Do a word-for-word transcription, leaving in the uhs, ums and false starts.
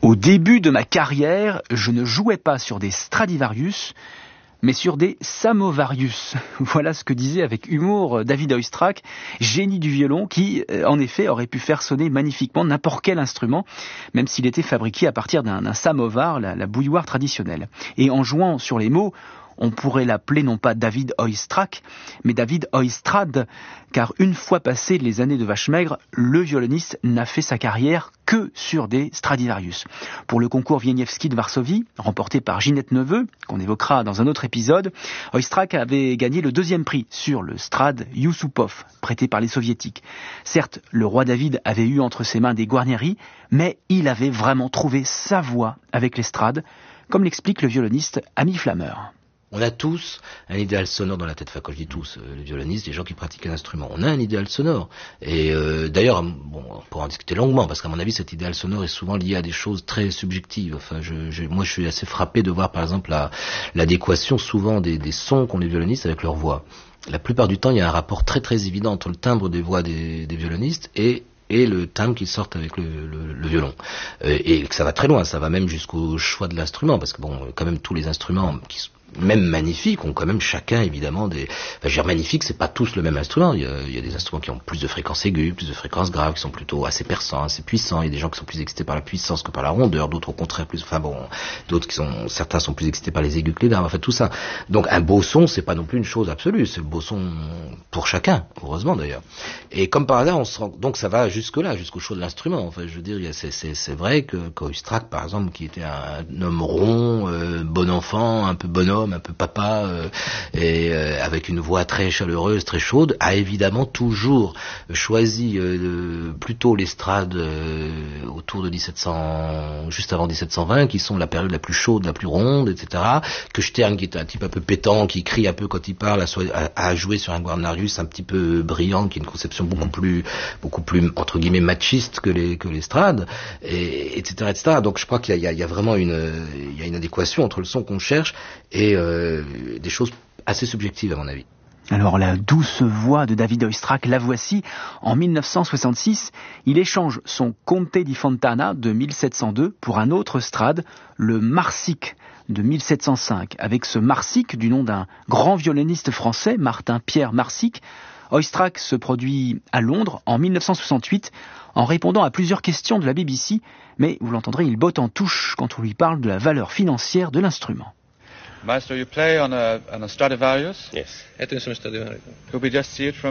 Au début de ma carrière, je ne jouais pas sur des Stradivarius, mais sur des Samovarius. Voilà ce que disait avec humour David Oistrakh, génie du violon, qui, en effet, aurait pu faire sonner magnifiquement n'importe quel instrument, même s'il était fabriqué à partir d'un, d'un samovar, la, la bouilloire traditionnelle. Et en jouant sur les mots, on pourrait l'appeler non pas David Oistrakh, mais David Oistrade, car une fois passées les années de vache maigre, le violoniste n'a fait sa carrière que sur des Stradivarius. Pour le concours Wieniawski de Varsovie, remporté par Ginette Neveu, qu'on évoquera dans un autre épisode, Oistrakh avait gagné le deuxième prix sur le Strad Yusupov, prêté par les soviétiques. Certes, le roi David avait eu entre ses mains des Guarneri, mais il avait vraiment trouvé sa voix avec les Strades, comme l'explique le violoniste Ami Flammer. On a tous un idéal sonore dans la tête. Enfin, quand je dis tous, euh, les violonistes, les gens qui pratiquent un instrument, on a un idéal sonore. Et euh, d'ailleurs, bon, on pourra en discuter longuement, parce qu'à mon avis, cet idéal sonore est souvent lié à des choses très subjectives. Enfin, je, je, moi, je suis assez frappé de voir, par exemple, la, l'adéquation souvent des, des sons qu'ont les violonistes avec leur voix. La plupart du temps, il y a un rapport très très évident entre le timbre des voix des, des violonistes et et le timbre qu'ils sortent avec le, le, le violon. Euh, et que ça va très loin, ça va même jusqu'au choix de l'instrument, parce que bon, quand même tous les instruments qui sont même magnifiques ont quand même chacun évidemment des... Enfin, je veux dire magnifiques, c'est pas tous le même instrument. Il y a, il y a des instruments qui ont plus de fréquences aiguës, plus de fréquences graves, qui sont plutôt assez perçants, assez puissants. Il y a des gens qui sont plus excités par la puissance que par la rondeur, d'autres au contraire plus... Enfin bon, d'autres qui sont... Certains sont plus excités par les aigus que les graves, enfin tout ça. Donc un beau son, c'est pas non plus une chose absolue, c'est le beau son pour chacun, heureusement d'ailleurs. Et comme par hasard, on se rend... donc ça va jusque-là, jusqu'au choix de l'instrument. Enfin, je veux dire, c'est, c'est, c'est vrai que Oistrakh, par exemple, qui était un homme rond, euh, bon enfant, un peu bonhomme, un peu papa, euh, et euh, avec une voix très chaleureuse, très chaude, a évidemment toujours choisi euh, plutôt l'estrade euh, autour de dix-sept cents, juste avant dix-sept cent vingt, qui sont la période la plus chaude, la plus ronde, et cetera. Que Stern, qui est un type un peu pétant, qui crie un peu quand il parle, a, a joué sur un Guarnerius un petit peu brillant, qui est une conception beaucoup plus, beaucoup plus entre guillemets machiste que les que l'estrade, et etc., et cetera. Donc je crois qu'il y a, il y a vraiment une, il y a une adéquation entre le son qu'on cherche et euh, des choses assez subjectives à mon avis. Alors la douce voix de David Oistrakh, la voici. En dix-neuf cent soixante-six, il échange son Conte di Fontana de mille sept cent deux pour un autre Strad, le Marsic de mille sept cent cinq. Avec ce Marsic, du nom d'un grand violoniste français, Martin-Pierre Marsic, Oistrakh se produit à Londres en dix-neuf cent soixante-huit en répondant à plusieurs questions de la B B C, mais vous l'entendrez, il botte en touche quand on lui parle de la valeur financière de l'instrument. Maestro, you play on a, on a Stradivarius? Yes. Ett instrument Stradivarius. Could we just see it from